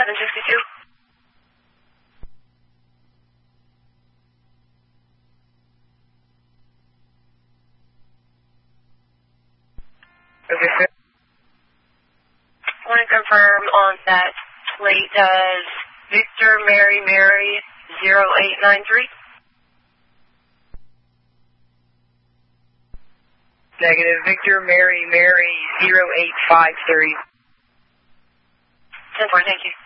762. Okay, sir. I want to confirm on that plate as Victor Mary Mary 0893. Negative. Victor Mary Mary 0853. 10-4, thank you.